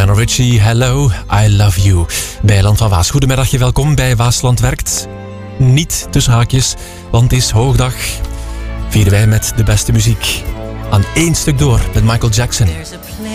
Lionel Richie, Hello, I Love You. Bij Land van Waas. Goedemiddag, welkom bij Waasland Werkt. Niet tussen haakjes, want het is hoogdag. Vieren wij met de beste muziek. Aan één stuk door met Michael Jackson.